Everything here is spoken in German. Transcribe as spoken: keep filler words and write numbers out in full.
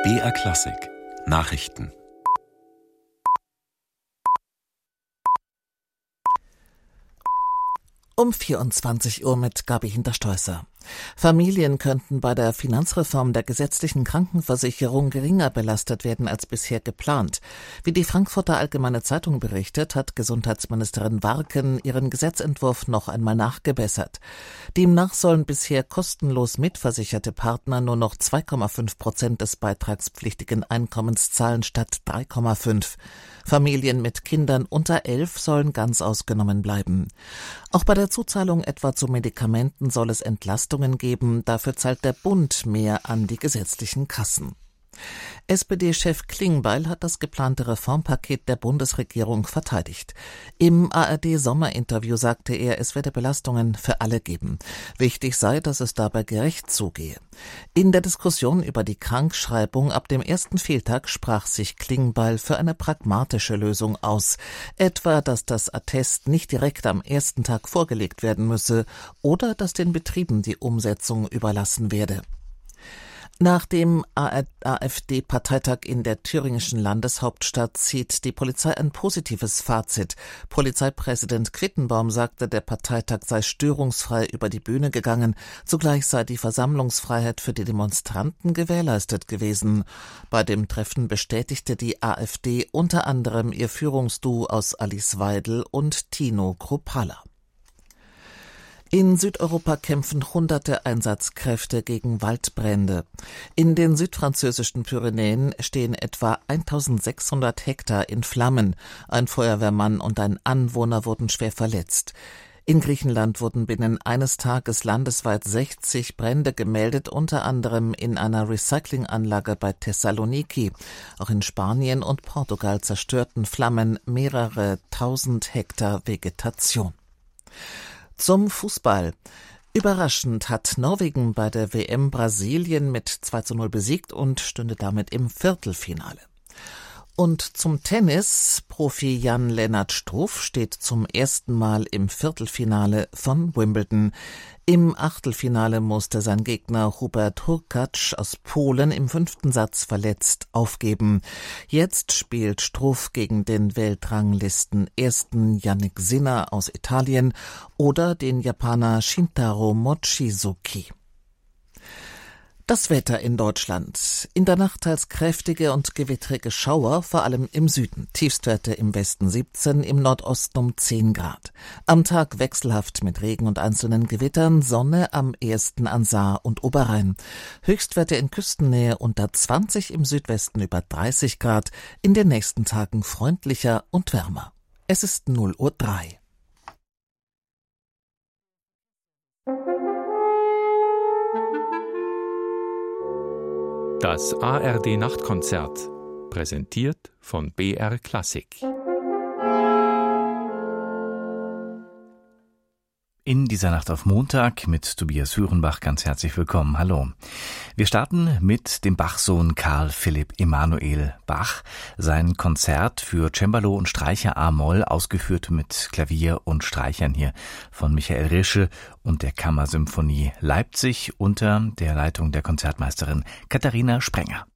B R Klassik Nachrichten. Um vierundzwanzig Uhr mit Gabi Hinterstoesser. Familien könnten bei der Finanzreform der gesetzlichen Krankenversicherung geringer belastet werden als bisher geplant. Wie die Frankfurter Allgemeine Zeitung berichtet, hat Gesundheitsministerin Warken ihren Gesetzentwurf noch einmal nachgebessert. Demnach sollen bisher kostenlos mitversicherte Partner nur noch zwei Komma fünf Prozent des beitragspflichtigen Einkommens zahlen statt drei Komma fünf. Familien mit Kindern unter elf sollen ganz ausgenommen bleiben. Auch bei der Zuzahlung etwa zu Medikamenten soll es Entlastungen geben, dafür zahlt der Bund mehr an die gesetzlichen Kassen. S P D-Chef Klingbeil hat das geplante Reformpaket der Bundesregierung verteidigt. Im A R D-Sommerinterview sagte er, es werde Belastungen für alle geben. Wichtig sei, dass es dabei gerecht zugehe. In der Diskussion über die Krankschreibung ab dem ersten Fehltag sprach sich Klingbeil für eine pragmatische Lösung aus. Etwa, dass das Attest nicht direkt am ersten Tag vorgelegt werden müsse oder dass den Betrieben die Umsetzung überlassen werde. Nach dem A f D-Parteitag in der thüringischen Landeshauptstadt zieht die Polizei ein positives Fazit. Polizeipräsident Quittenbaum sagte, der Parteitag sei störungsfrei über die Bühne gegangen. Zugleich sei die Versammlungsfreiheit für die Demonstranten gewährleistet gewesen. Bei dem Treffen bestätigte die AfD unter anderem ihr Führungsduo aus Alice Weidel und Tino Kruppalla. In Südeuropa kämpfen hunderte Einsatzkräfte gegen Waldbrände. In den südfranzösischen Pyrenäen stehen etwa eintausendsechshundert Hektar in Flammen. Ein Feuerwehrmann und ein Anwohner wurden schwer verletzt. In Griechenland wurden binnen eines Tages landesweit sechzig Brände gemeldet, unter anderem in einer Recyclinganlage bei Thessaloniki. Auch in Spanien und Portugal zerstörten Flammen mehrere tausend Hektar Vegetation. Zum Fußball. Überraschend hat Norwegen bei der W M Brasilien mit zwei zu null besiegt und stünde damit im Viertelfinale. Und zum Tennis. Profi Jan-Lennart Struff steht zum ersten Mal im Viertelfinale von Wimbledon. Im Achtelfinale musste sein Gegner Hubert Hurkacz aus Polen im fünften Satz verletzt aufgeben. Jetzt spielt Struff gegen den Weltranglisten-Ersten Jannik Sinner aus Italien oder den Japaner Shintaro Mochizuki. Das Wetter in Deutschland. In der Nacht teils kräftige und gewittrige Schauer, vor allem im Süden. Tiefstwerte im Westen siebzehn, im Nordosten um zehn Grad. Am Tag wechselhaft mit Regen und einzelnen Gewittern, Sonne am ehesten an Saar und Oberrhein. Höchstwerte in Küstennähe unter zwanzig, im Südwesten über dreißig Grad. In den nächsten Tagen freundlicher und wärmer. Es ist null Uhr drei. Das A R D-Nachtkonzert, präsentiert von B R Klassik. In dieser Nacht auf Montag mit Tobias Hürenbach ganz herzlich willkommen. Hallo. Wir starten mit dem Bach-Sohn Karl Philipp Emanuel Bach. Sein Konzert für Cembalo und Streicher a-Moll, ausgeführt mit Klavier und Streichern hier von Michael Rirsche und der Kammersymphonie Leipzig unter der Leitung der Konzertmeisterin Katharina Sprenger.